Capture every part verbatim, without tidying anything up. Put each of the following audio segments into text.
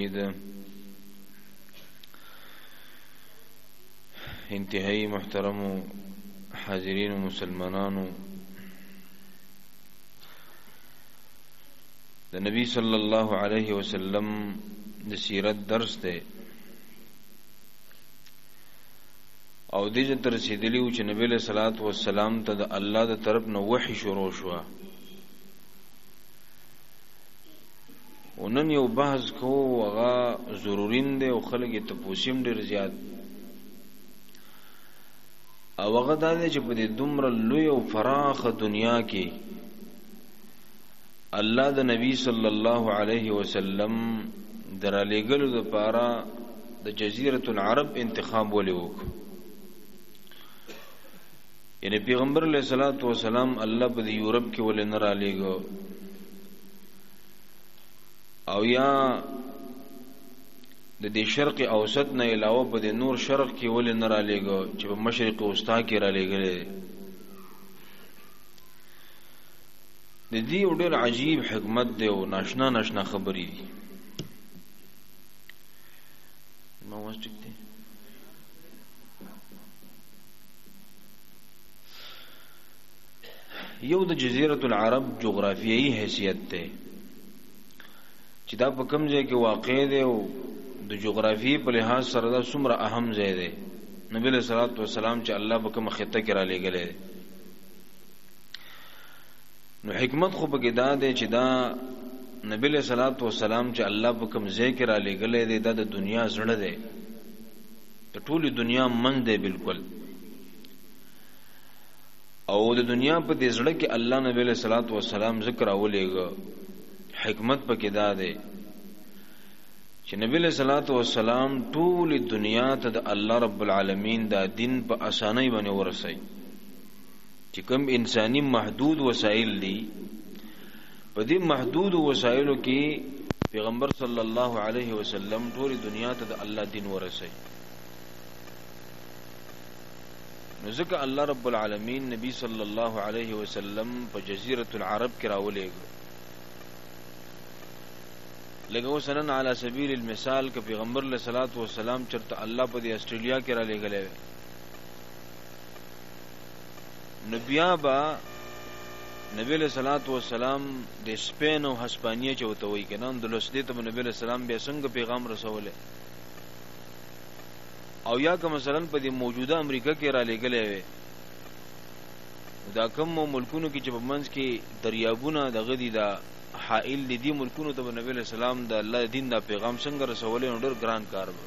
انتہائی محترم حاضرین و مسلمانانو، د نبی صلی الله علیه وسلم د سیرت درس دی او دې ته رسیدلی و چې نبی له صلوات و سلام ته د الله د طرف نه وحی شروع شو. ونن یو بحث کو هغه ضرورین دی او خلک ته پوښیم ډیر زیات او هغه دا دی چې په دې دومره لوی او فراخه دنیا کې الله د نبی صلی الله علیه وسلم درالېګلو لپاره د جزیرة العرب انتخاب ولې وکړ. یعنی پیغمبر علیه الصلاۃ والسلام الله په یورپ کې ولې نه رالېګو او یا د دې شرق اوسط نه علاوه په دې نور شرق کې ولې نه رالېګو چې په مشرق وسطا کې رالېګلې. د دې ډېر عجیب حکمت دی او ناشنا ناشنا خبرې دي. ما واستګ دي یو د جزیرة العرب جغرافیایی حیثیت ته چې دا په کوم ځای کې واقع دی او د جغرافیې په لحاظ سره دا څومره اهم ځای دی. نبی علیہ الصلوۃ والسلام چې الله په کوم خطه کې را لېږلی نو حکمت خو پکې دا دی چې دا نبی علیہ الصلوۃ والسلام چې الله په کوم ځای کې را لېږلی دی دا د دنیا زړه دی، د ټولې دنیا منځ دی بالکل. او د دنیا په دې زړه کې الله نبی علیہ الصلوۃ والسلام ذکر راولېږه. حکمت پکې دا دی چې نبی علیہ الصلوۃ والسلام ټول دنیا ته د الله رب العالمین دا دین په اسانۍ باندې ورسوي چې کوم انساني محدود وسایل دي په دې محدود وسایلو کې پیغمبر صلی الله علیه وسلم ټول دنیا ته د الله دین ورسوي. نو ځکه الله رب العالمین نبی صلی الله علیه وسلم په جزیرة العرب کې راولېږه. لکه وسنن علی سبیل المثال که پیغمبر علیہ الصلوۃ والسلام چرته الله په دې استرالیا کې را لېږلی نو بیا به نبی علیہ الصلوۃ والسلام د سپین او هسپانیه چې ورته وایي که نه اندلس دې ته به نبی علیہ السلام بیا څنګه پیغام رسولی او یا که مثلا په دې موجوده امریکا کې را لېږلی وی دا کوم ملکونو کې چې په منځ کې دریابونه دغه دي دا حائل دي دي ملکونو ته نبی علیہ السلام د الله دین دا پیغام څنګه رسولې نو ډېر ګران کار و.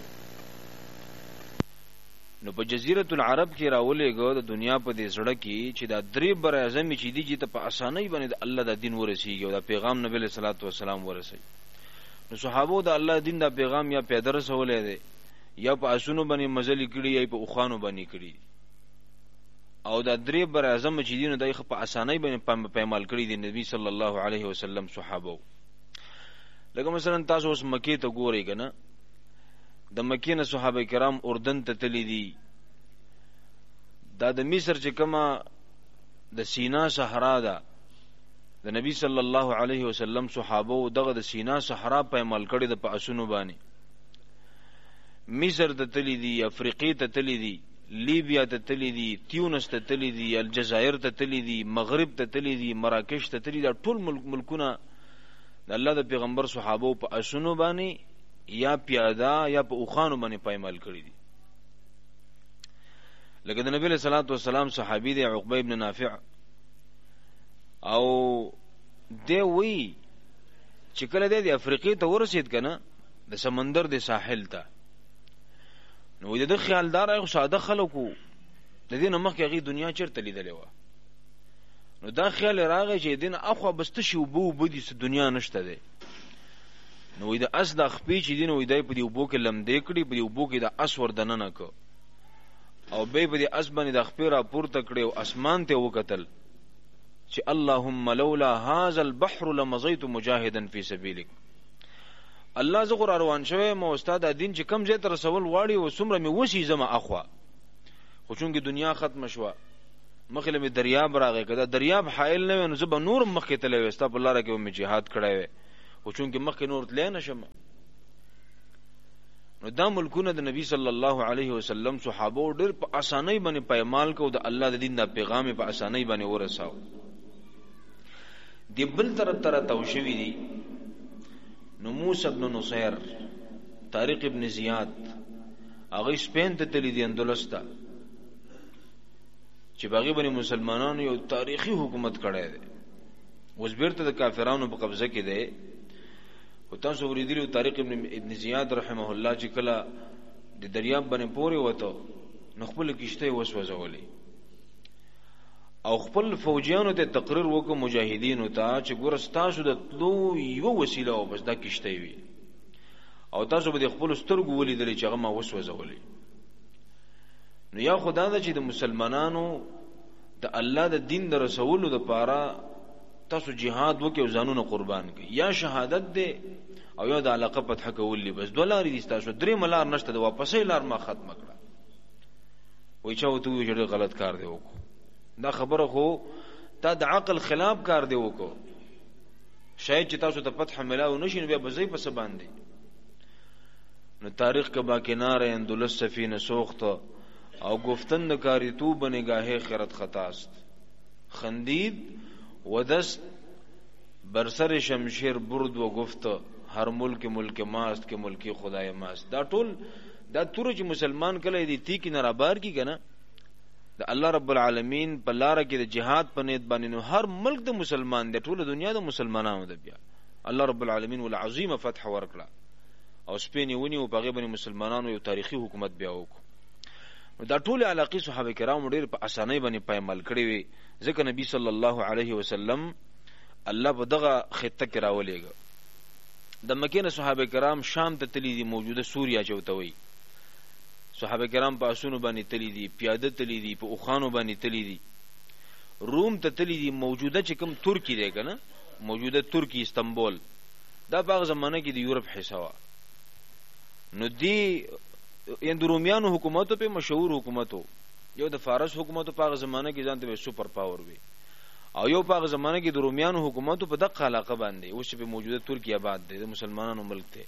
نو په جزیرة العرب کې راولېږه د دنیا په دې زړه کې چې دا درې بر اعظم چې دي چې ته په اسانۍ باندې د الله دا دین ورسیږي او دا پیغام نبی علیہ الصلوۃ والسلام ورسوي. نو صحابو د الله دین دا پیغام یا پیاده رسولې دی یا په اسونو باندې مزلې کړي یا په اوخانو باندې کړي او دا درې بر اعظم چې دینو دای په اسانۍ باندې پېمال کړی دی نبی صلی الله علیه وسلم صحابه. لکه مثلا تاسو اوس مکې ته ګورئ کنه د مکې نه صحابه کرام اردن ته تللی دي. دا د مصر چې کومه د سینا صحرا ده د نبی صلی الله علیه وسلم صحابه دغه د سینا صحرا پېمال کړی د په اسونو باندې. مصر ته تللی دي، افریقې ته تللی دي، لیبیا ته تللی دي، تیونس ته تللی دي، الجزائر ته تللی دي، مغرب ته تللی دي، مراکش ته تللی دي. ټول ملکونه د الله د پیغمبر صحابه په اسونو باندې یا پیاده یا په اوخانو باندې پایمال کړی دي. لکه د نبی علیہ الصلوۃ والسلام صحابي دی عقبه ابن نافع او دی وی چې کله دی د افریقې ته ورسید کنه د سمندر د ساحل ته نو د خیالدار او ساده خلکو د دې نه مخکې هغې دنیا چېرته لیدلې وه. نو دا خیال راغی چې دین اخوا بسته شي اوبه اوبه دي دنیا نشته دی. نو وایي د اس دا خپې چې دي نو وایي دی په دې اوبو کې لمدې کړي په دې اوبو کې د اس ور دننه کړ او بیا په دې اس باندې د خپې را پورته کړې او اسمان ته وکتل چې اللهم لولا هذا البحر لمضيت مجاهدا في سبيلك. الله زه غو روان شوی مو استاد دین چې کم ځای ته رسول غواړي او څومره مې وشي زما اخوا خو چونکې دنیا ختم شوه مخکې مې دریاب راغی که دا دریاب حایل نه وی نو زه به نور مخکې تللی وی ستا په لاره کې به مې جهاد کړی وی خو چونکې مخکې نور تلی نه شم نو دا ملکونه د نبی صلی الله علیه وسلم صحابه ډېر په اسانۍ باندې پایمال کو د الله د دین د پیغام په اسانۍ باندې ورساو. دی بل طرف تر توشوی دی نو موسی ابن نصير طارق ابن زیاد هغه سپین ته تللی دی اندلس ته چې باغی باندې مسلمانانو یو تاریخي حکومت کړی دی اوس بیرته د کافرانو په قبضه کې دی. او تاسو ورېدلی طارق ابن ابن زیاد رحمه الله چې کله د دریاب باندې پورې وته نو خپل کشته وسوځولې او خپل فوجیانو ته تقریر وکړ مجاهدینو ته چې ګور تاسو د تلو یو وسیله او بس دا کشته وي او تاسو به خپل سترګو ولیدل چې هغه ما وسوځولې. نو یا خدا دا چې د مسلمانانو د الله د دین د رسولو لپاره تاسو jihad وکي او ځانونه قربان کړئ یا شهادت دې او یا د علاقه فتح کول بس دولار دي تاسو درې ملار نشته د واپسې لار ما ختم کړه. وای چا وته وی چې غلط کار دی وکړو دا خبره خو تا د عقل خلاف کار دی وکړو شاید چې تاسو ته فتح ملاو نشي نو بیا بزې په سبان دي. نو تاریخ کا با کناره اندلس سفینه سوخت او گفتن کاری تو بنگاه خیرت خطاست خندید و دست بر سر شمشیر برد و گفت هر ملک ملک ماست که ملکی خدای ماست. دا ټول دا تور چې مسلمان کله دي تی کې نرابار کی کنه د الله رب العالمین په لار کې د جهاد په نیت باندې نو هر ملک د مسلمان د ټول دنیا د مسلمانانو د بیا الله رب العالمین ول عظیمه فتح ورکړه او سپینې ونی او په غیبه مسلمانانو یو تاریخي حکومت بیا وکړو. دا ټول علاقې صحابه کرام ډېر په اسانۍ باندې پایمال کړی وي ځکه نبی صلی الله علیه وسلم الله په دغه خطه کې راولېګ. د مکې نه صحابه کرام شام ته تللی دي موجوده سوریا چوتوي صحابه کرام په اسونو باندې تللی دي پیاده تللی دي په اوخانو باندې تللی دي روم ته تللی دي موجوده چې کوم ترکی دی کنه موجوده ترکی استنبول دا په هغه زمانه کې د یورپ حصہ و. نو دی یند رومیانو حکومتو په مشهور حکومتو یو د فارس حکومتو په هغه زمانه کې ځانته به سپر پاور وي او یو په هغه زمانه کې د رومیانو حکومتو په دغه علاقه باندې اوس په موجوده ترکیه آباد دی د مسلمانانو ملک دی.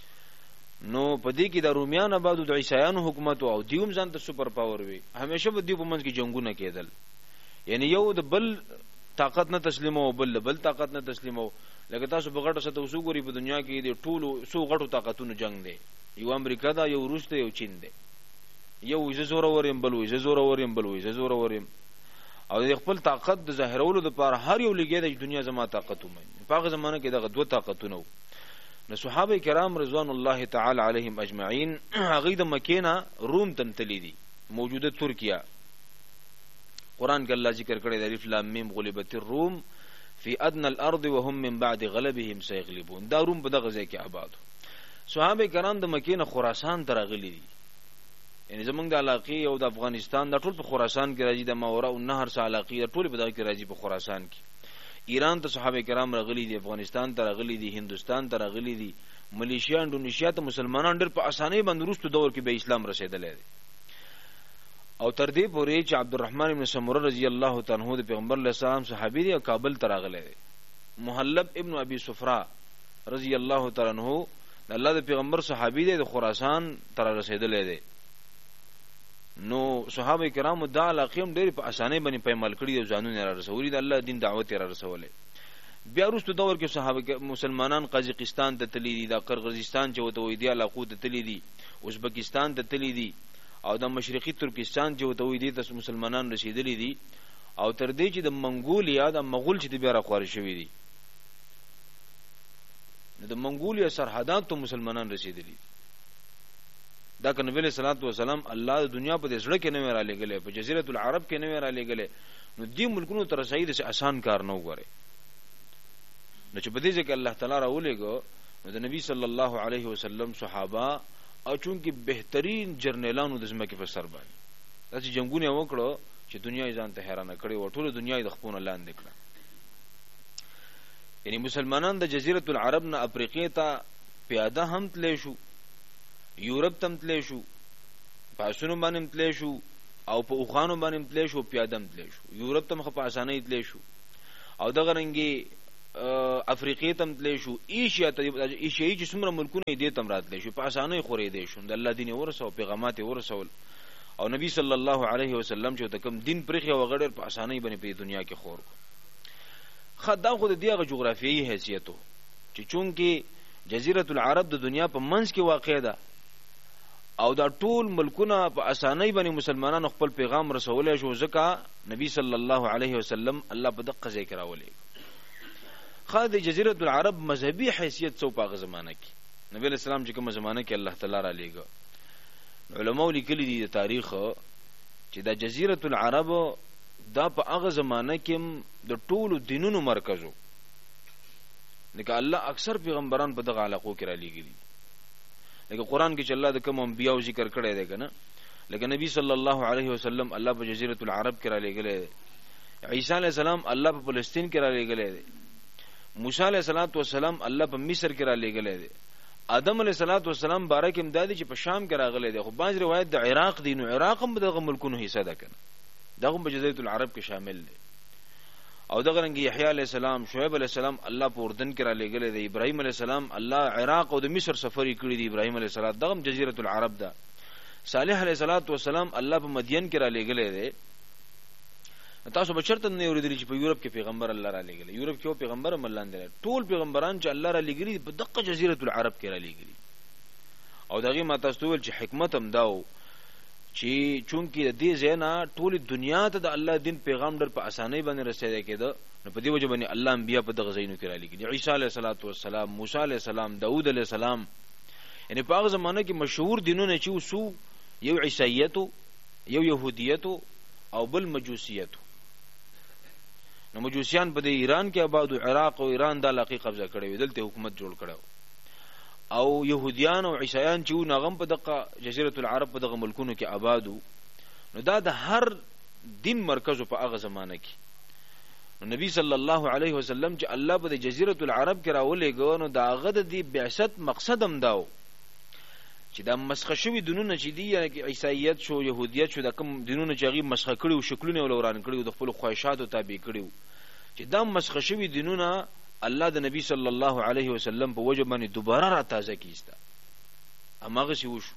نو په دې کې د رومیان آباد او د عیسایانو حکومت او دیوم ځانته سپر پاور وي همیشه په دې په منځ کې جنگونه کېدل یعنی یو د بل طاقت نه تسلیمو او بل بل طاقت نه تسلیمو. لکه تاسو په غټه سطح وسوګوري په دنیا کې د ټولو سو غټو طاقتونو جنگ دی یو امریکا دا یو روس ته یو چین دی یو ویزه زوره وریم بل ویزه زوره وریم بل ویزه زوره وریم او د خپل طاقت د ظاهرولو لپاره هر یو لګي د دنیا زما طاقت ومن په هغه زمانه کې دغه دوه طاقتونه. نو صحابه کرام رضوان الله تعالی علیهم اجمعین هغه د مکې نه روم ته تللی دي موجوده ترکیه قران کې الله ذکر کړی د الف لام میم غلبت الروم فی ادنى الارض وهم من بعد غلبهم سيغلبون. دا روم په دغه ځای کې آباد. صحابه کرام د مکې نه خراسان ته راغلي دي یعنی زمونږ د علاقې او د افغانستان د ټول په خراسان کې راځي د ماورا او نهر سره علاقې ټول په دغه کې راځي په خراسان کې. ایران ته صحابه کرام راغلي دي افغانستان ته راغلي دي هندستان ته راغلي دي ملیشیا انډونیشیا ته مسلمانان ډېر په اسانۍ باندې وروسته دور کې به اسلام رسیدلی دی او تر دې پورې چې عبدالرحمن بن سمره رضی الله تعالی عنہ د پیغمبر علیه السلام صحابي دی او کابل ته راغلی دی. محلب ابن ابي صفرا رضی الله تعالی عنہ الله د پیغمبر صحابي دی د خراسان تر رسیدلی دی. نو صحابه کرام د علاقم ډېر په اسانۍ باندې پېمال کړی او ځانونه را رسولي د الله دین دعوت را رسولې. بیا وروسته دور کې صحابه مسلمانان قزاقستان ته تللی دي د قرغیزستان چې وته وې دی علاقو ته تللی دي ازبکستان ته تللی دي او د مشرقي ترکستان چې وته وې دي د مسلمانان رسیدلی دي او تر دې چې د منګولیا د مغول چې بیا را خوار شوی دي د منګولیا سرحدات ته مسلمانان رسیدلی دي. دا که نبی صلی الله علیه وسلم الله د دنیا په دې سړک کې نه را لګلې په جزیره العرب کې نه را لګلې نو دې ملکونو تر رسید سه آسان کار نه وګوره. نو چې په دې ځکه الله تعالی را ولېګو نو د نبی صلی الله علیه وسلم صحابه او چونکی بهترین جرنیلانو د زمکه په سر باندې داسې جنگونه وکړو چې دنیا یې ځان ته حیرانه کړې و ټول دنیا یې د خپل لاندې کړه. یعنی مسلمانان د جزیره العرب نه افریقې ته پیاده هم تللی شو یورپ تم تللی شو پاسونو باندې تللی شو او په اوخانو باندې تللی شو پیاده تم تللی شو یورپ تم خو په اسانۍ تللی شو او دغه رنګي افریقې تم تللی شو، ایشیا ته ایشیایي چې څومره ملکونه دې تم راتلی شو، په اسانۍ خورېدی شو، د الله دین یې ورسول، پیغامات یې ورسول، او نبی صلی الله علیه وسلم چې ته کوم دین پرېښی او هغه ډېر په اسانۍ باندې په دنیا کې خور کړو. ښه دا خو د دې هغه جغرافیایي حیثیت و چې چونکې جزیرة العرب د دنیا په منځ کې واقع ده او دا ټول ملکونه په اسانۍ باندې مسلمانانو خپل پیغام رسولی شو، ځکه نبی صلی الله علیه وسلم الله په دقه ځای کې راولېږه. ښه د جزیرة العرب مذهبي حیثیت څه و په هغه زمانه کې؟ نبی علیه السلام چې کومه زمانه کې الله تعالی رالیږه، علماء لیکلي دي د تاریخ چې دا جزیرة العرب دا په هغه زمانه کې د ټولو دینونو مرکز و، لکه الله اکثر پیغمبران په دغه علاقو کې رالیږلي، لکه قرآن کې چې الله د کوم انبیاو ذکر کړی دی که نه، لکه نبی صلی الله علیه وسلم الله په جزیرة العرب کې رالیږلی دی، عیسی علیه السلام الله په فلسطین کې رالیږلی دی، موسی علیه السلام الله په مصر کې رالیږلی دی، آدم علیه السلام باره کې امدا دی چې په شام کې راغلی دی، خو بعض روایت د عراق دی، نو عراق هم دغه ملکونو حصہ ده که نه، دغه هم په جزیرة العرب کې شامل دی. او دغه رنګ یحیی علیه السلام، شعیب علیه السلام الله په اردن کې رالیږلی دی، ابراهیم علیه السلام الله عراق او د مصر سفر یې کړی دی، ابراهیم علیه السلام دغه هم جزیرة العرب ده. صالح علیه السلام الله په مدین کې رالیږلی دی. تاسو به چرته نه اورېدلي چې په یورپ کې پیغمبر الله رالیږلی، یورپ کې یو پیغمبر هم الله نه، ټول پیغمبران چې الله رالیږلي په دقه جزیرة العرب کې رالیږلي. او د هغې ما تاسو ته وویل چې حکمت هم دا و چې چونکې د دې ځای نه ټولې دنیا ته د الله دین پیغام ډېر په اسانۍ باندې رسېدی کېده، نو په دې وجه باندې الله انبیا په دغه ځایونو کې رالیږلي، عیسی علیه السلام، موسی علیه السلام، داود علیه السلام. یعنې په هغه زمانه کې مشهور دینونه چې وسو، یو عیسایت و، یو یهودیت و، او بل مجوسیت و. نو مجوسیان په د ایران کې آباد و، عراق او ایران دا علاقې قبضه کړی وې، دلته حکومت جوړ کړی، او یهودیان او عیسایان چې و نو هغه هم په دغه جزیرة العرب په دغه ملکونو کې آباد و. نو دا د هر دین مرکز په هغه زمانه کې. نو نبی صلی الله علیه وسلم چې الله په د جزیرة العرب کې راولېږه، نو د هغه د دې بعثت مقصد هم دا و چې دا مسخه شوي دینونه چې دي، عیسایت شو، یهودیت شو، دا کوم دینونه چې هغې مسخه کړي و، شکلونه یې وران کړي و، د خپلو خواهشاتو تابع کړي و، چې دا مسخه شوي دینونه الله د نبی صلی الله علیه وسلم په وجه باندې دوباره را تازه کیسته، هماغسې وشو.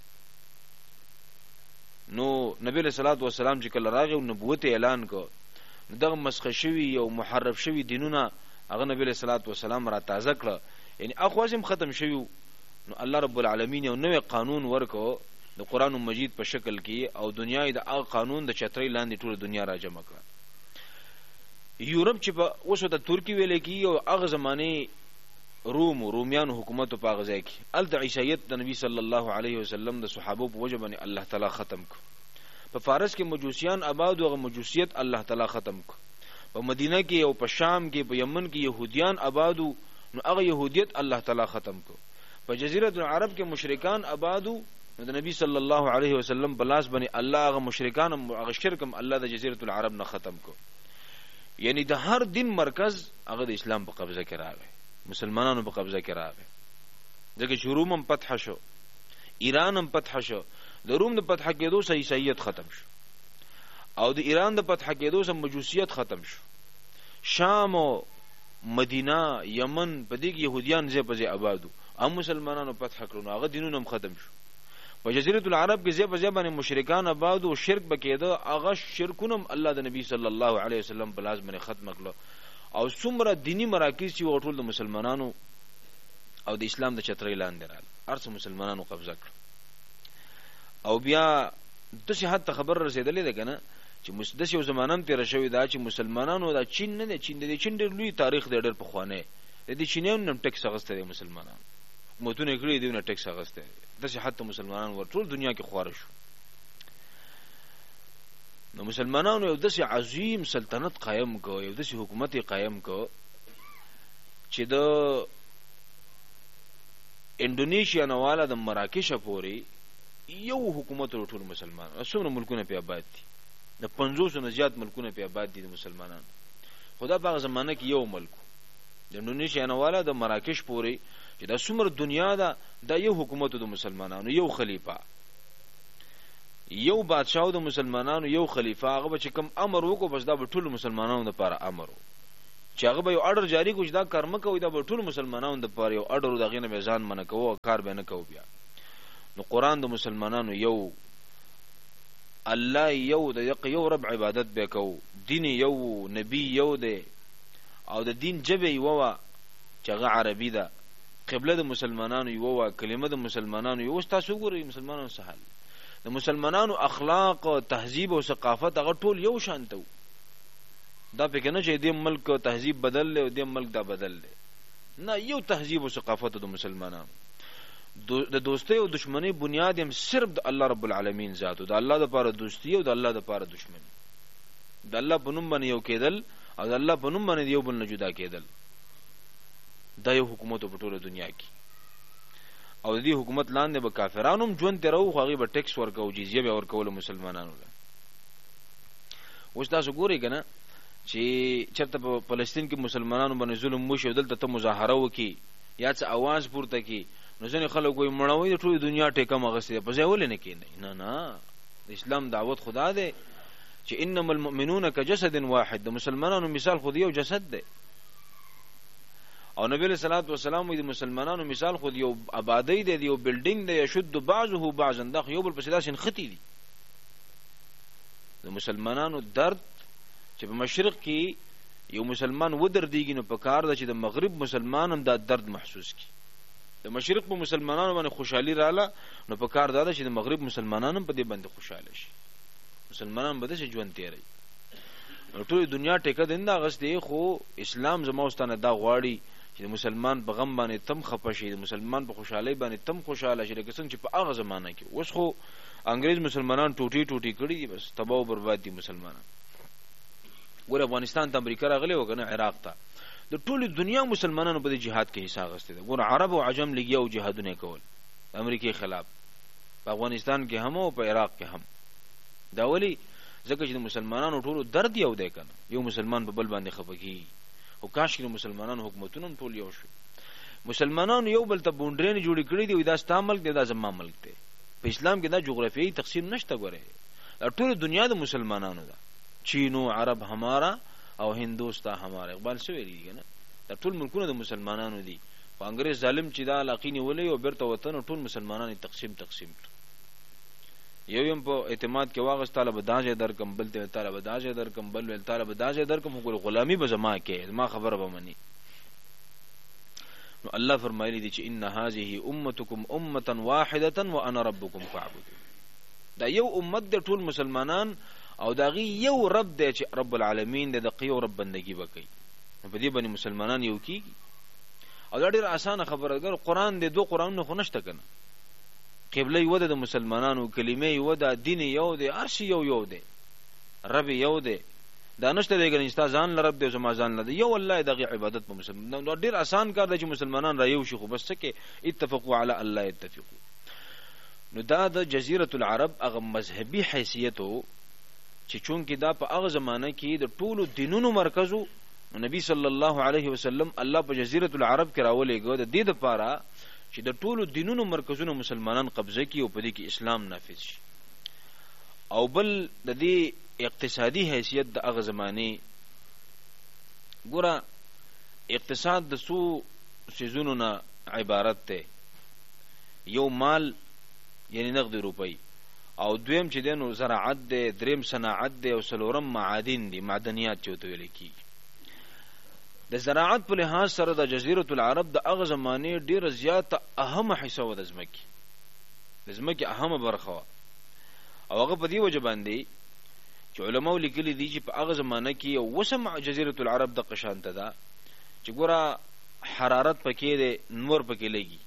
نو نبی علیه الصلاة والسلام چې کله راغی او نبوت اعلان کړ، نو دغه مسخه شوي او محرف شوي دینونه هغه نبی علیه الصلاة والسلام را تازه کړه، یعنې اخواس هم ختم شوي. نو الله رب العالمین یو نوی قانون ورکو د قرآن مجید په شکل کې، او دنیا یې د هغه قانون د چترۍ لاندې ټوله دنیا را جمع کړه. یورپ چې په اوس ورته ترکي ویلی کېږي، او هغه زمانې روم و رومیانو حکومت په هغه ځای کې، هلته عیسایت د نبي صلی الله علیه وسلم د صحابو په وجه باندې الله تعالی ختم کړ. په فارس کې مجوسیان آباد و، هغه مجوسیت الله تعالی ختم کړ. په مدینه کې او په شام کې په یمن کې یهودیان آباد و، نو هغه یهودیت الله تعالی ختم کړ. په جزیرة العرب کې مشرکان آبادو، نو د نبی صلی الله علیه وسلم په لاس باندې الله هغه مشرکان هم هغه شرک هم الله د جزیرة العرب نه ختم کو. یعنی د هر دین مرکز هغه د اسلام په قبضه کې راغی، مسلمانانو په قبضه کې راغی. ځکه چې روم هم فتح شو، ایران هم فتح شو. د روم د فتح کېدو سره عیسایت ختم شو، او د ایران د فتح کېدو سره مجوسیت ختم شو. شام او مدینه، یمن، په دې کې یهودیان ځای په ځای آبادو، هم مسلمانانو فتح کړو، نو هغه دینونه هم ختم شو. په جزیرة العرب کې ځای په ځای باندې مشرکان آباد او شرک به کېده، هغه شرکونه هم الله د نبی صلی الله علیه وسلم په لاس باندې ختم کړل. او څومره دینی مراکز چې وو ټول د مسلمانانو او د اسلام د چترۍ لاندې راغلل، هر څه مسلمانانو قبضه کړ. او بیا داسې حد ته خبر رسېدلې ده که نه چې داسې یو زمانه هم تېره شوې ده چې مسلمانانو دا چین نه دی، چین د چین ډېر لوی تاریخ دی، ډېر پخوانی د دې چینیانو نه هم ټکس اخیستی دی، مسلمانانو حکومتونه یې کړي دي نه ټکس اخیستی دی. داسې حد ته مسلمانان ور ټول دنیا کې خواره شو. نو مسلمانانو یو داسې عظیم سلطنت قایم کو، یو داسې حکومت یې قایم کو چې د انډونیشیا نه والا د مراکش پورې یو حکومت ټول مسلمان، څومره ملکونه پې آباد دي، د پنځوسو نه زیات ملکونه پې آباد دي د مسلمانانو. خو دا په هغه زمانه کې یو ملک د انډونیشیا نه والا د مراکش پورې چې دا څومره دنیا ده، دا یو حکومت د مسلمانانو، یو خلیفه، یو بادشاہ د مسلمانانو، یو خلیفه. هغه به چې کوم امر وکړو بس دا به ټولو مسلمانانو دپاره امر و چې هغه به یو اډر جاری کوي دا کار مکوئ، دا به ټول مسلمانانو د پاره یو اډر د غینه به ځان منه کوو کار به نه کوو. بیا نو قرآن د مسلمانانو یو الله یو د یو رب عبادت به کوو، دین یو، نبی یو دی او د دین جبه یو وا چې هغه عربي ده، قبله د مسلمانانو یو وا، کلمه د مسلمانانو یو. تاسو ګورئ مسلمانانو سهال د مسلمانانو اخلاق او تهذیب او ثقافت هغه ټول یو شان ته. دا پکې نه چې دې ملک تهذیب بدل له او دې ملک دا بدل له، نه، یو تهذیب او ثقافت د مسلمانانو. د دوستۍ او دشمنی بنیاد هم صرف د الله رب العالمین ذات او د الله د پاره دوستی او د الله د پاره دشمنی، د الله په نوم باندې یو کېدل او د الله په نوم باندې یو بل نه جدا کېدل. دا یو حکومت په ټوله دنیا کې او د دې حکومت لاندې به کافرانو هم ژوند تیرو، خو هغه به ټیکس ورکو، جزیه به ورکول مسلمانانو له. اوس تاسو ګورئ کنه چې چرته په فلسطین کې مسلمانانو باندې ظلم وشي، دلته ته مظاهره وکي یا څه आवाज پورته کی، نو ځنې خلک وایي مړوي د ټولې دنیا ټیکه مغسته په ځای ولې نه کېنی. نه نه، د اسلام دعوت خدا ده چې انما المؤمنون كجسد واحد، د مسلمانانو مثال خو یو جسد ده. او نبی صلی الله علیه وسلم د مسلمانانو مثال خو یو آبادی ده، یو بلډینګ ده، یشد بعضه بعضا، دا یو بل په سلاسین ختی دي. د مسلمانانو درد چې په مشرق کې یو مسلمان ودر دیږي، نو په کار ده چې د مغرب مسلمان هم دا درد محسوس کړي. د مشرق په مسلمانانو باندې خوشحالي رااله، نو په کار ده چې د مغرب مسلمانانو په دې باندې خوشاله شي، مسلمانان به د ژوند تیری. نو ټول دنیا ټیکه دنده غسته، خو اسلام زموږ واستانه دا غواړي چې مسلمان په غم باندې تم خپه شي، مسلمان په خوشحالي باندې تم خوشاله شي، لکه څنګه چې په هغه زمانہ کې اوس خو انګريز مسلمانان ټوټي ټوټي کړي دي، بس تباہ او برباد دي مسلمانان. ګور افغانستان ته امریکا راغلی و کنه، عراق ته، د ټولې دنیا مسلمانانو په جهاد کې حصہ غسته ده. ګور عرب او عجم لګیاو جهادونه کول امریکای خلاف، په افغانستان کې هم او په عراق کې هم. دا ولی ځکه چې مسلمانانو ټولو درد یو دی کنه، یو مسلمان په بل باندې خپګي، او کاش چې مسلمانانو حکومتونه ټول یو شي. مسلمانانو یو بل ته بونډرین جوړی کړی دی، دا ستا ملک دی، دا زما ملک دی. په اسلام کې دا جغرافیایي تقسیم نشته. ګوره ټول دنیا د مسلمانانو ده، چینو عرب ہمارا او هندوستا ہمارا. اقبال څه ویلی کنه، دا ټول ملکونه د مسلمانانو دي. په انګريز ظالم چې دا علاقینی ولې او بیرته وطن ټول مسلمانانو تقسیم تقسیم یو یم په اعتماد کې واغس طالب داجه در کم بل ته طالب داجه در کم بل ول طالب داجه در کم خو غلامی به زما کې ما خبر به منی. نو الله فرمایلی دی چې ان هذه امتکم امه واحده وانا ربکم فاعبدون. دا یو امت د ټول مسلمانان او داغي یو رب دی چې رب العالمین د دقیو رب بندگی وکي. په دې باندې مسلمانان یو کیږي او دا ډیره اسانه خبره ده. قرآن د دو قرآن نه خو نشته کنه، قبله یو ده د مسلمانانو، کلمه یو ده، دین یو ده، ارشي یو یو ده، رب یو ده. دا نشته دی ګرځي ستا ځان لرب دی زما ځان لده، یو الله دغه عبادت په مسلمان نو ډیر آسان کار دی چې مسلمانان را یو شي، خو بس کې اتفقوا علی الله يتفقوا. نو دا د جزیره العرب هغه مذهبي حیثیت وو چې چون کې دا په هغه زمانہ کې د ټولو دینونو مرکزو. نبی صلی الله علیه وسلم الله په جزیره العرب کې راولېګو د دې لپاره چې د ټولو دینونو مرکزونو مسلمانان قبضه کړي او په دې کې اسلام نافذ شي. او بل د دې اقتصادي حیثیت د هغه زمانه ګوره اقتصاد د سو سيزونو نه عبارت ده. یو مال یعنی نقد روپی، او دویم چې دنو زراعت ده، دریم صناعت ده، او څلورم معادن دي، معدنیات چوته ویل کی. د زراعت په لحاظ سره د جزیره العرب د هغه زمانه ډیره زیاته اهمه حصہ و د زمکی د زمکی اهمه برخه، او هغه په دی وجه باندې چې علماء لیکلي دي چې په هغه زمانه کې یو وسم جزیره العرب د قشانت ده چې ګوره حرارت پکې ده، نور پکې لګي،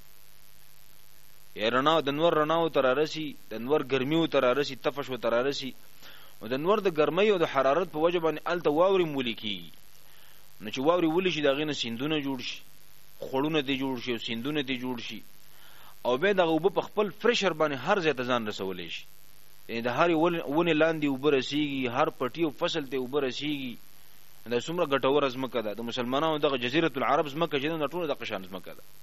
یا رڼا د نور رڼاو تر راسي، د نور ګرمیو تر راسي، تفش و تر راسي، او د نور د ګرمۍ او د حرارت په وجه باندې الته واوري مولیکي. نو چې واوري ولې شي دغه نه سیندونه جوړ شي، خړونه دي جوړ شي، سیندونه دي جوړ شي، او به دغه وب په خپل فرشر باندې هر ځای ته ځان رسولې شي. د هر ونه لاندې وبرسیږي، هر پټي او فصل ته وبرسیږي. دا څومره ګټور ازمکه ده. د مسلمانانو دغه جزیره العرب ازمکه چې نه ټول د قشان ازمکه ده.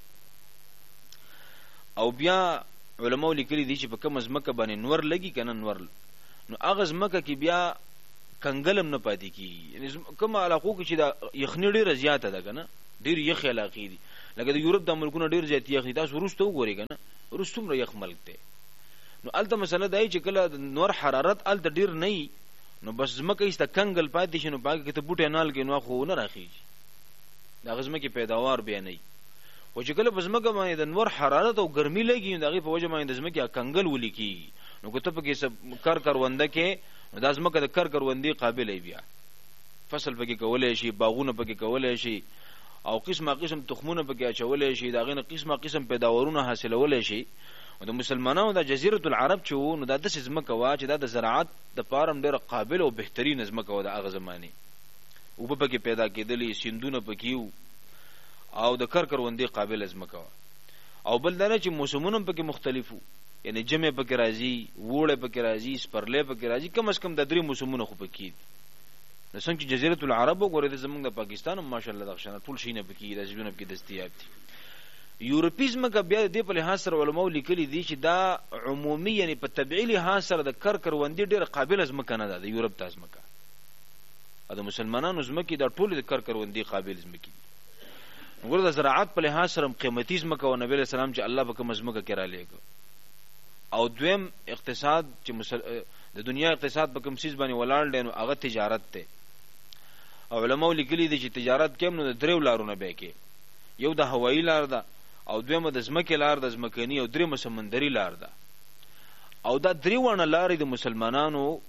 او بیا علماء لیکلي دي چې په کوم ازمکه باندې نور لګي کنه نور، نو هغه ازمکه کې بیا کنګلم نه پاتې کی. کوم علاقو کې چې دا یخنی ډیره زیاته ده کنه، ډیر یخ علاقې دي، لکه د یورپ د ملکونو ډیر زیات یخ دي. تاسو وروسته وګورئ کنه، وروسته څومره یخ ملک دی. نو الته مسله دا چې کله د نور حرارت الته ډیر نه وي، نو بس زمکه ایسته کنګل پاتې شي، نو پاګه کې ته بوټي نال کې نو خو نه راخیږي، دا غزمه کې پیداوار بیا نه وي. خو چې کله بزمکه باندې د نور حرارت او ګرمي لګي، نو دغه په وجه باندې د زمکه کنګل ولیکي، نو کته په کې سب کار کرونده کې، نو د زمکه د کار کروندې قابل ای بیا فصل پکې کولای شي، باغونه پکې کولای شي، او قسمه قسم تخمونه پکې اچولای شي، دا غنه قسمه قسم پیداوارونه حاصلولای شي. او د مسلمانانو د جزیره العرب چې وو، نو دا د زمکه وا چې دا د زراعت د پارم ډېر قابل او بهترین زمکه و د هغه زمانه، او په پکې پیدا کېدلې سیندونه پکې وو، او د کار کروندې قابل زمکه و. او بل دا چې موسمونه پکې مختلفو، یعنی جمع پکې راځي، وړه پکې راځي، سپرلې پکې راځي، کم از کم د درې موسمونه خو پکې دي. نو څنګه چې جزیره العرب وګورئ، د زمونږ د پاکستان ماشاءالله د خشنه ټول شي نه پکې د ژوند کې دستیاب دي. یورپیزم کا بیا د په لحاظ سره علماء لیکلي دي چې دا عمومي، یعنی په طبيعي لحاظ سره د کار کروندې ډېر قابل زمکه نه ده د یورپ تاس مکه، او د مسلمانانو زمکه دا ټول د کار کروندې قابل زمکه دي. وګوره د زراعت په لحاظ سره قیمتي زمکه او نبی رسول الله چې الله په کوم زمکه کې را لېګو. او دویم اقتصاد چې مسل... د دنیا اقتصاد په کوم سیس باندې ولاړ دی، نو هغه تجارت ته. او علماء لیکلي دي چې تجارت کې نو د دریو لارونه به کې، یو د هوایي لار ده، او دویمه د زمکه لار د زمکانی، او درېمه سمندري لار ده. او دا دریوانه لارې د مسلمانانو،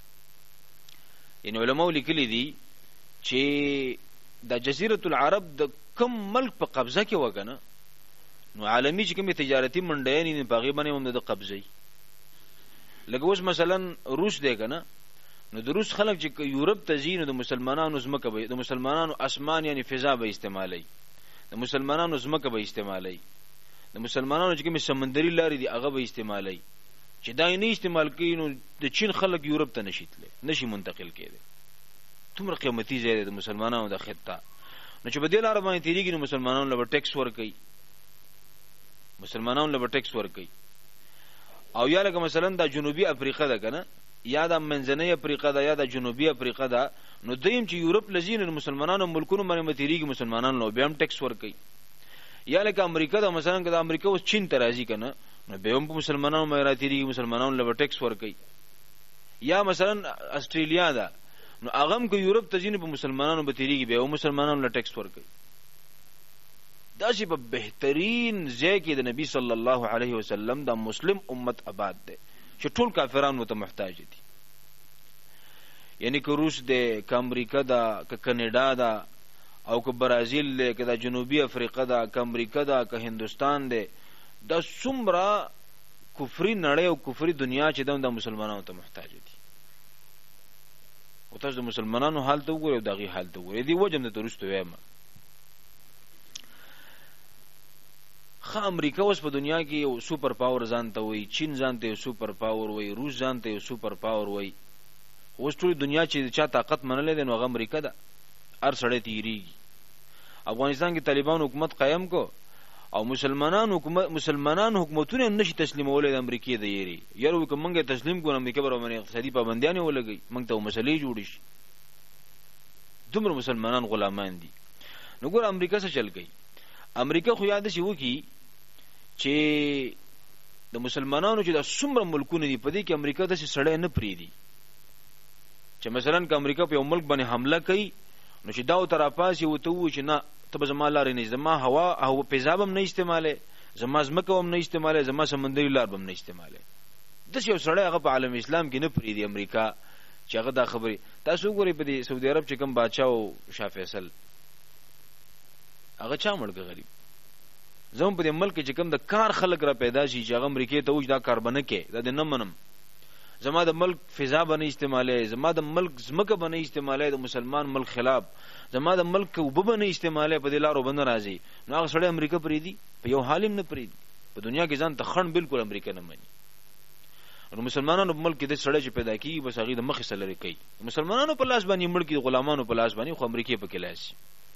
یعنی علماء لیکلي دي چې د جزیره العرب د کم ملک په قبضه کې وګنه، نو عالمی چې کومه تجارتي منډیان نه باغی باندې هم د قبضه. لکه اوس مثلا روس دی کنه، نو د روس خلک چې یورپ ته ځي، نو د مسلمانانو زمکه به، د مسلمانانو اسمان یعنی فضا به استعمالي، د مسلمانانو زمکه به استعمالي، د مسلمانانو چې کومه سمندري لارې دي هغه به استعمالي. چې دا نه استعمال کوي، نو د چین خلک یورپ ته نشیتله، نشي منتقل کېده. تومره قیمتي ځای دی د مسلمانانو د خطه. نو چې په دې لار باندې تیریږي، نو مسلمانانو له ټیکس ورکوي، مسلمانانو له ټیکس ورکوي. او یا لکه مثلا د جنوبي افریقا ده کنه، یا د منځنۍ افریقا ده، یا د جنوبي افریقا ده، نو دیم چې یورپ لزین مسلمانانو ملکونو باندې متریږي، مسلمانانو له بیا هم ټیکس ورکوي. یا لکه امریکا ده، مثلا که د امریکا اوس چین ته راځي کنه، نو بیا هم په مسلمانانو باندې راتیریږي، مسلمانانو له ټیکس ورکوي. یا مثلا استرالیا ده، نو هغه هم که یورپ ته ځینې په مسلمانانو به تیریږي، بیا هم مسلمانانو له ټیکس ورکوي. دا چې په بهترین ځای کې د نبی صلی الله علیه وسلم د مسلم امت آباد دی، چې ټول کافرانو ته محتاج دي. یعنی که روس دی، که امریکا ده، که کاناډا ده، او که برازیل دی، که د جنوبي افریقا ده، که امریکا ده، که هندوستان دی، دا څومره کفري نړۍ او کفري دنیا چې د مسلمانانو ته محتاج دي. او تاسو د مسلمانانو حال ته وګورئ او د هغې حال ته وګورئ. دې وجه نه درسته وایم، ښه امریکا اوس په دنیا کې یو سوپر پاور ځان ته وایي، چین ځان ته یو سوپر پاور وایي، روس ځان ته یو سوپر پاور وایي. اوس ټول دنیا چې چا طاقت منلی دی، نو هغه امریکا ده. هر سړی تیریږي. افغانستان کې طالبان حکومت قایم کو، او مسلمانان حکومت مسلمانان حکومتونه نشي تسلیمولای د امریکای د یری یارو کوم موږ تسلیم کوو امریکا پر باندې اقتصادي پابندیاں ولګي، موږ ته مسلې جوړ شي. دومره مسلمانان غلامان دي. نو ګور امریکا څه چل گئی؟ امریکا خو یاد شي وکی چې د مسلمانانو چې د څومره ملکونه دي په دې کې امریکا د سړی نه پریدي. چې مثلا که امریکا په یو ملک باندې حمله کوي، نو چې دا او طرفاس یو ته و چې نه ته به زما لارې نه، زما هوا او پیزاب هم نه استعماله، زما ځمکه هم نه استعماله، زما سمندري لار هم نه استعماله. داسې یو سړی هغه په عالم اسلام کې نه پریدي امریکا چې هغه دا خبرې. تاسو وګورئ په دې سعودي عرب چې کوم بادشاه او شاه فیصل هغه چا مړ غریب زمون په دې ملک چې کوم د کار خلک را پیدا شي چې هغه امریکای ته وځ دا کار بنه کې دا د نه منم، زما د ملک فضا باندې استعماله، زما د ملک زمکه باندې استعماله، د مسلمان ملک خلاف زما د ملک وب باندې استعماله، په دې لارو باندې راځي. نو هغه سړی امریکا پریدي په یو حالم نه پریدي. په دنیا کې ځان ته خن بالکل امریکا نه مانی. نو مسلمانانو په ملک کې د سړی چې پیدا کیږي بس هغه د مخ سره کوي. مسلمانانو په لاس باندې مړ کې غلامانو په لاس باندې خو امریکای په کې لاس.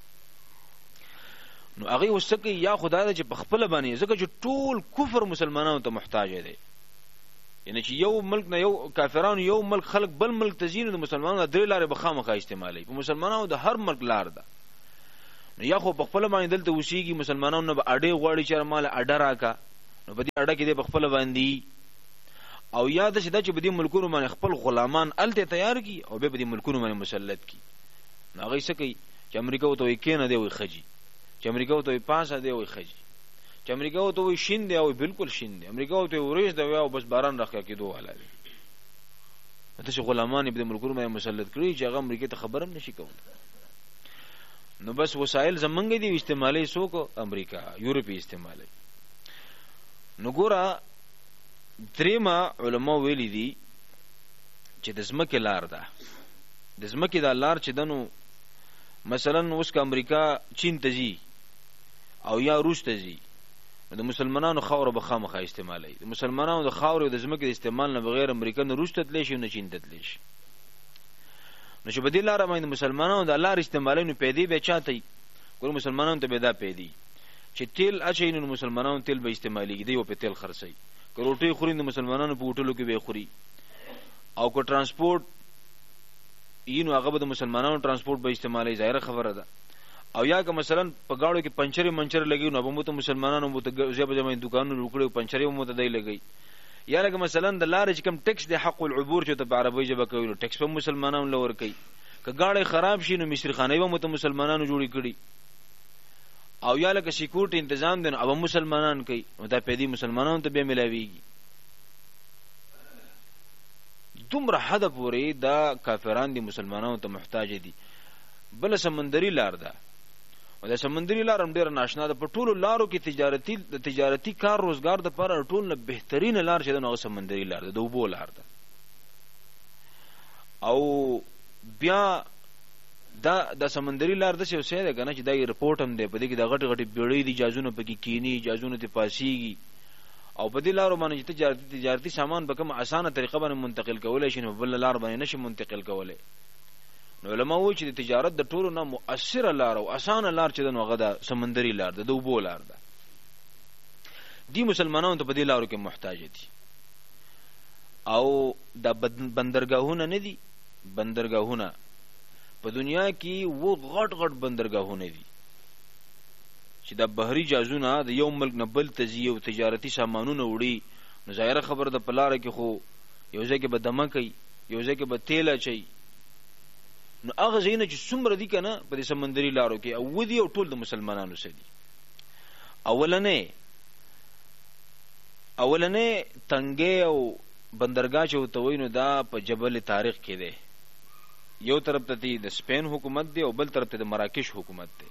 نو هغه وسکه یا خدای چې په خپل باندې ځکه چې ټول کفر مسلمانانو ته محتاج دی. یعنی چې یو ملک نه یو کافرانو یو ملک خلق بل ملک ته ځي نو د مسلمانانو درې لارې به خامخا استعمالوي. په مسلمانانو د هر ملک لار ده، نو یا خو په خپل باندې دلته اوسېږي، مسلمانانو نه به اډې غواړي چې مال اډه راکا، نو په دې اډه کې دې په خپل باندې، او یا د شدا چې په دې ملکونو باندې خپل غلامان الته تیار کی او به په دې ملکونو باندې مسلط کی. نو هغه څه کوي چې امریکا وته وي کینه دی وي خجی، چې امریکا وته وي پاسه دی وي خجی، چې امریکا وته وي شین دی او بالکل شین دی، امریکا وته ورېز دی او بس باران راخیا کېدو والا دی. ته چې غلامان په ملکونو باندې مسلط کړی چې هغه امریکا ته خبرم نشي کولای. نو بس وسایل زمونږ دي استعمالي سوکو امریکا یورپی استعمالي. نو ګوره دریما علماء ویلي دي چې د ځمکې لار ده، د ځمکې دا لار چې دنو مثلا اوس که امریکا چین ته ځي او یا روس ته ځي، د مسلمانانو خاوره به خامخا استعمالوي. د مسلمانانو د خاورې د ځمکې د استعمال نه بغیر امریکا نه روس ته تللی شي نه چین ته تللی شي. نو چې په دې لاره باندې مسلمانانو د لار استعمالوي نو پیدې به چاته وي؟ ګوره مسلمانانو ته به دا پیدې چې تیل اچوي نو مسلمانانو تیل به استعمالېږي، دی په تیل خرڅوي. که روټۍ خوري نو مسلمانانو په هوټلو کې به خوري، او که ترانسپورټ یې نو هغه به د مسلمانانو ترانسپورټ به استعمالوي، ظاهره خبره ده. او یا که مثلا په گاڑو کې پنچرې منچر لګي نو به مو ته مسلمانانو مو ته ځبه ځمه دکانونو وکړي پنچرې مو ته دی لګي. یا لکه مثلا د لارې چې کوم ټیکس د حق العبور چې ته په عربی ژبه کوي نو ټیکس په مسلمانانو لور کوي. که گاڑی خراب شي نو مصری خانه به مو ته مسلمانانو جوړی کړي. او یا لکه سکیورټي تنظیم دین او مسلمانان کوي، نو دا پیدي مسلمانانو ته به ملاويږي. دومره حد پورې دا کافران دي مسلمانانو ته محتاج دي. بل سمندري لار ده، او د سمندري لار هم ډېر ناشنا ده. په ټولو لارو کې تجارتي د تجارتي کار روزګار د لپاره ټول نه بهترینه لار چې ده نو سمندري لار ده، د اوبو لار ده. او بیا دا د سمندري لار د څه څه ده کنه چې دا رپورټ هم ده، په دې کې د غټ غټ بیړۍ دي، جازونه پکې کینی، جازونه ته پاسيږي، او په دې لارو باندې چې تجارتي تجارتي سامان په کوم اسانه طریقه باندې منتقل کولای شي نو بل لار باندې نشي منتقل کولای. نو علماء وایي چې د تجارت د ټولو نه مؤثره لار او اسانه لار چې د نوغه د سمندري لار ده، د اوبو لار ده. دی مسلمانانو ته په دې لارو کې محتاج دي. او د بندرګاهونه نه دي، بندرګاهونه په دنیا کې و غټ غټ بندرګاهونه دي چې د بحري جازونه د یو ملک نه بل ته ځي او تجارتي سامانونه وړي. نو ظاهره خبر د پلاره کې خو یو ځای کې به دمه کوي، یو ځای کې به تیل اچي. نو هغه ځایونه چې څومره دي که نه په دې سمندري لارو کې او ودي او ټول د مسلمانانو سره دي. اولنې اولنې تنګې او بندرګاه چې ورته وایي نو دا په جبل طارق کې دی. یو طرف ته د سپین حکومت دی او بل طرف ته د مراکش حکومت دی.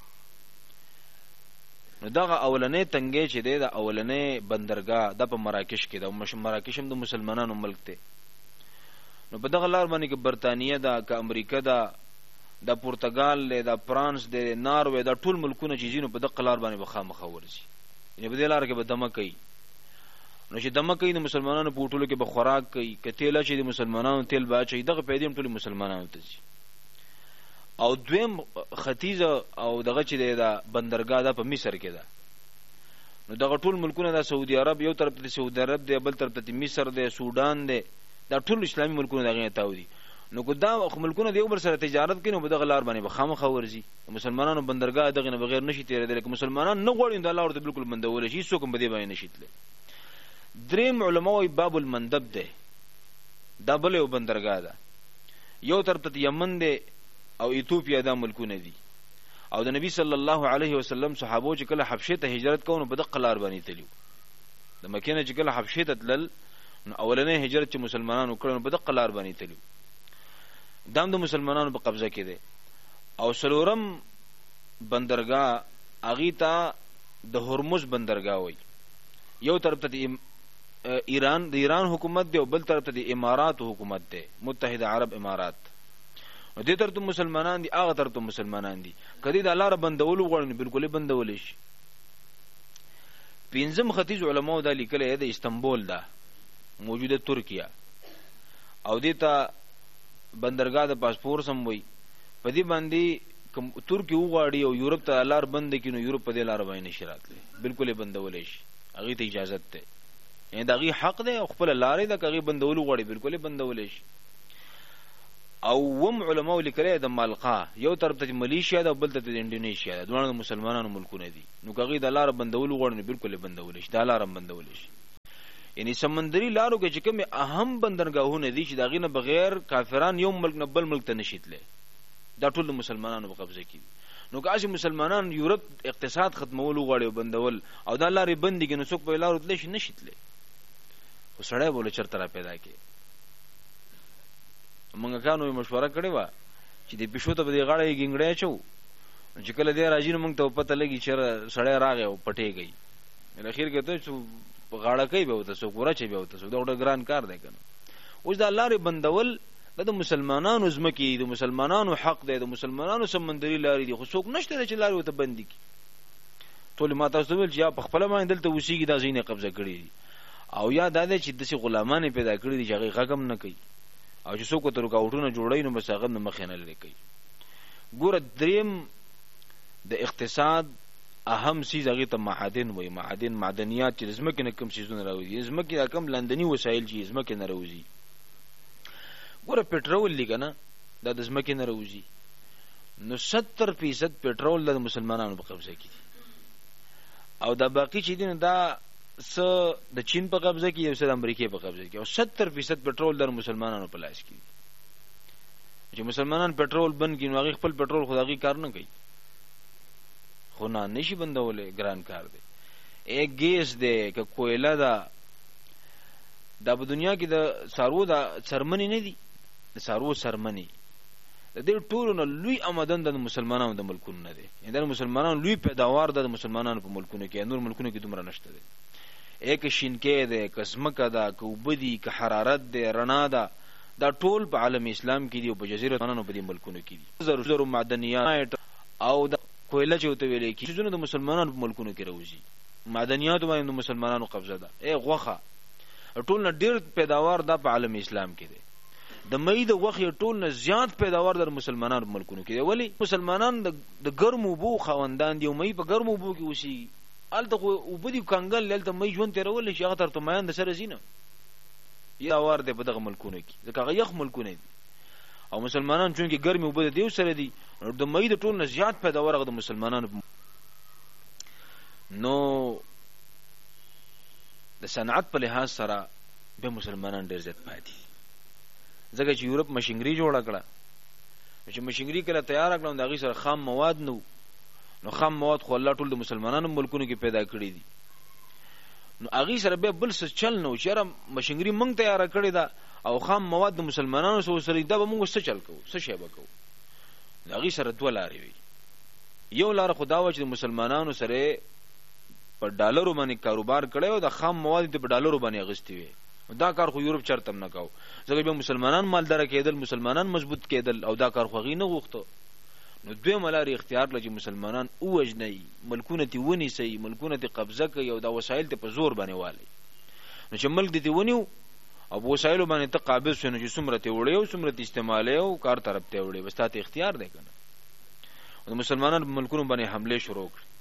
نو دغه اولنې تنګې چې دی د اولنې بندرګاه دا په مراکش کې ده. مراکش هم د مسلمانانو ملک دی. نو په دغه لار باندې کې برطانیه ده، که امریکا ده، د پرتګال دی، د فرانس دی، ناروې، دا ټول ملکونه چې ځي نو په دغه لار باندې به خامخا ورځي. یعنې په دې لار کې به دمه کوي. نو چې دمه کوي د مسلمانانو په هوټلو کې به خوراک کوي، که تیل اچوي د مسلمانانو تیل به اچوي. دغه پیدې هم ټولې مسلمانانو ته ځي. او دویم ختیځه او دغه چې دی د بندرګاه ده په مصر کې ده. نو دغه ټول ملکونه د سعودي عرب، یو طرف ته سعودي عرب دی، بل طرف ته مصر دی، سودان دی، دا ټول اسلامي ملکونه دغه تاو دي. نو کو دا ملکونه د یو بل سره تجارت کوي نو په دغه لار باندې به خامخا ورځي. مسلمانانو بندرګاه دغه نه بغیر نشي تیرېدلی. که مسلمانان نه غواړي دا لار ته بالکل بندولی شي، هېڅوک هم په دې باندې نشي تللی. دریم علما وایي باب المندب دی، دا بل یو بندرګاه ده. یو طرف ته یمن دی او ایتوپیا دا ملکونه دي. او د نبی صلی الله علیه وسلم صحابو چې کله حبشې ته هجرت کوو نو په دغه لار باندې تللي. د مکې نه چې کله حبشې ته تلل نو اولنې هجرت چې مسلمانانو کړی نو په دغه لار باندې تللي. دا هم د مسلمانانو په قبضه کې دی. او څلورم بندرګاه هغې ته د هرمز بندرګاه وایي. یو طرف ته د ایران د ایران حکومت دی او بل طرف ته د امارات حکومت دی، متحده عرب امارات. نو دې طرف ته مسلمانان دي، هغه طرف ته مسلمانان دي. که دې د لاره بندولو غواړي نو بالکل یې بندولی شي. پنځم ختیځ علماو دا لیکلی د استنبول ده، موجوده ترکیه. او دې ته بندرګاه د پاسپورټ هم وایي. په دې باندې کوم ترکیه وغواړي او یورپ ته لار بند کړي نو یورپ په دې لاره باندې نشي راتلی، بالکل یې بندولی شي، هغې ته اجازت دی. یعنی دغه حق دی خپل لارې د کغي بندول غوړي بالکل بندول شي. او وم علماء لیکره د مالقا یو طرف ته ملیشیا ده بل ته د انډونیشیا ده، دوه مسلمانانو ملکونه دي، نو کغي د لار بندول غوړي بالکل بندول شي، د لار بندول شي. یعنی سمندري لارو کې چې کوم اهم بندرګاهونه دي چې دغه نه بغیر کافران یو ملک نه بل ملک ته نشیتله، دا ټول مسلمانانو په قبضه کې. نو که مسلمانان یورپ اقتصاد ختمول غواړي او بندول او دا لارې بندي کې نو څوک په لارو تللی شي نشیتله، خو سړی بوله چرته را پیدا کې. موږ کانو مشوره کړې وه چې د پیشو ته به د غاړه یې ګنګړی اچو، چې کله دی راځي نو موږ ته پته لګي چې سړی راغی او پټې گئی، اخر کې ته غاړه کوي به ورته څوک ورچوي به ورته څوک، دا ډېر ګران کار دی که نه. اوس دا لارې بندول دا د مسلمانانو ځمکې د مسلمانانو حق دی، د مسلمانانو سمندري لارې دي، خو څوک نشته دی چې لارې ورته بندي کړي. ټول ما تاسو ته ویل چې یا په خپله باندې دلته اوسېږي دا ځایونه قبضه کړي دي، او یا دا دی چې داسې غلامان یې پیدا کړي دي چې هغې غږ هم نه کوي، او چې څوک ورته رکاوټونه جوړوي نو بس هغه نه مخې نه لرې کوي. ګوره دریم د اقتصاد اهم سیز هغې ته معادن وایي، معادن معدنیات چې د ځمکې نه کوم سیزونه راوځي، ځمکې دا کوم لندني وسایل چې ځمکې نه راوځي. ګوره پټرول دی که نه دا د ځمکې نه راوځي، نو ستر فیصد پټرول د مسلمانانو په قبضه کې دي، او دا باقي چې دي نو دا څه د چین په قبضه کې یو څه د امریکې په قبضه کې، او ستر فیصد پټرول د مسلمانانو په لاس کې دي. چې مسلمانان پټرول بند کړي نو هغې خپل پټرول خو د هغې کار نه کوي، خو نه نشي بندولی، ګران کار دی. ایک ګیس دی که کویله ده، دا په دنیا کې د څاروو د څرمنې نه دي، د څاروو څرمنې د دې ټولو نه لوی آمدن د مسلمانانو د ملکونو نه دی، یعنې د مسلمانانو لوی پیداوار د مسلمانانو په ملکونو کې، نور ملکونو کې دومره نشته دی. ایک شینکۍ دی که ځمکه ده که اوبه دي که حرارت دی رڼا ده، دا ټول په عالم اسلام کې دي او په جزیره العرب په دې ملکونو کې دي. زرو زرو معدنیات او د کویله چې ورته ویلی کېږي څیزونه د مسلمانانو په ملکونو کې راوځي، معدنیاتو باندې د مسلمانانو قبضه ده. ای غوښه ټول نه ډېر پیداوار دا په عالم اسلام کې دی، د مۍ د غوښې ټول نه زیات پیداوار د مسلمانانو په ملکونو کې دی. ولې؟ مسلمانان د ګرمو اوبو خاوندان دي او مۍ په ګرمو اوبو کې اوسېږي، هلته خو اوبه دي کنګل، هلته مۍ ژوند تېرولی شي، هغه ترته میان د سره ځي نه، پیداوار دی په دغه ملکونو کې، ځکه هغه یخ ملکونه دي. او مسلمانان چونکې ګرمې اوبه د دیو سره دي، د مۍ د ټول نه زیات پیداوار هغه د مسلمانانو. نو د صنعت په لحاظ سره به مسلمانان ډېر زیات پاتې، ځکه چې یورپ مشینګري جوړه کړه، چې مشینګري کله تیاره کړه نو د هغې سره خام مواد نه، نو خام مواد خو الله ټول د مسلمانانو ملکونو کې پیدا کړي دي، نو هغې سره بیا بل څه چل نه و چې یاره مشینګري موږ تیاره کړې ده او خام مواد د مسلمانانو سره سره دا به موږ څه چل کوو، څه شی به کوو. د هغې سره دوه لارې وي، یو لاره خو دا وه چې د مسلمانانو سره په ډالرو باندې کاروبار کړی او د خام مواد په ډالرو باندې اخیستې وي، دا کار خو یورپ چرته هم نه کوو، ځکه بیا مسلمانان مالداره کېدل، مسلمانان مضبوط کېدل، او دا کار خو هغې نه غوښته. نو دویمه لارې اختیار کړه چې مسلمانان ووژنئ، ملکونه ترې ونیسئ، ملکونه ترې قبضه کوي او دا وسایل ترې په زور باندې والئ. نو چې ملک دې ترې ونیو او په وسایلو باندې ته قابض شوې، نو چې څومره ترې وړی او څومره ترې استعمالوي او کار طرف ته وړی، بس تا ته اختیار دی که نه. د مسلمانانو په ملکونو باندې حملې شروع کړې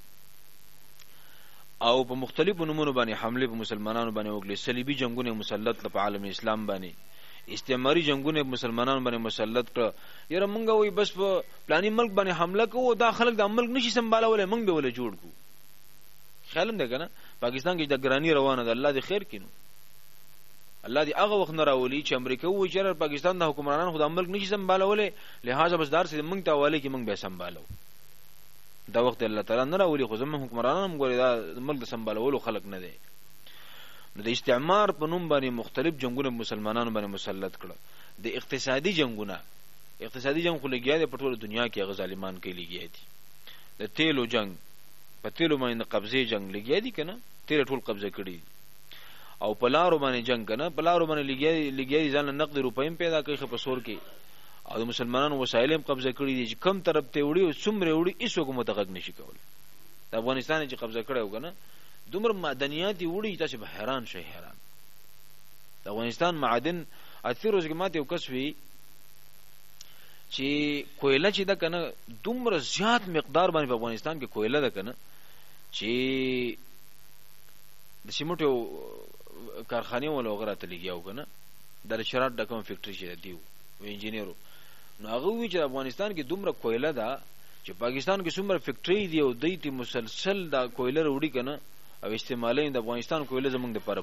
او په مختلفو نومونو باندې حملې په مسلمانانو باندې وکړې. صلیبي جنګونه مسلط کړه په عالم اسلام باندې، استعماري جنګونه مسلمانانو باندې مسلط کړه. یاره مونږ وایي بس په پلاني ملک باندې حمله کوو، دا خلک دا ملک نشي سنبالولی، مونږ به ولې جوړ کړو. خیال هم دی که نه پاکستان کې د ګراني روانه ده، الله دې خیر کړي. نو الله دې هغه وخت نه راولي چې امریکا ووایي چې یاره پاکستان د حکمرانان خو دا ملک نشي سنبالولی، لهذا بس دار سې مونږ ته حوالې کړي، مونږ به یې سنبالو. دا وخت الله تعالی نه راولي، خو زموږ حکمرانان هم ګورې دا ملک د سنبالولو خلک نه دی. نو د استعمار په نوم باندې مختلف جنګونه مسلمانانو باندې مسلط کړه. د اقتصادي جنګونه، اقتصادي جنګ خو لګیا دی په ټوله دنیا کې، هغه ظالمان کوي لګیا دي. د تیلو جنګ، په تیلو باندې د قبضې جنګ لګیا دي که نه، تیل ټول قبضه کړي، او په لارو باندې جنګ که نه، په لارو باندې لګیا دي، ځان له نقد روپۍ هم پیدا کوي په سور کې، او د مسلمانانو وسایل هم قبضه کړي دي چې کم طرف ته وړي او څومره وړي هېڅوک هم ورته غږ نشي کولی. د افغانستان چې قبضه کړی و که نه، دومره معدنیات یې وړي تاسې به حیران شئ، حیران. د افغانستان معدن اتې ورځې کې ماته یو کس وي چې کویله چې ده که نه، دومره زیات مقدار باندې په افغانستان کې کویله ده که نه، چې د سیمټو یو کارخانه ولا وغیرہ ته لګیاو کنه د شرات د کوم فیکټری شه دیو و انجینیرو نو هغه وی چې افغانستان کې دومره کویله ده چې پاکستان کې څومره فیکټری دی او دوی ته مسلسل دا کویله وروړي کنه او استعمالي د افغانستان کویله زمونږ د پر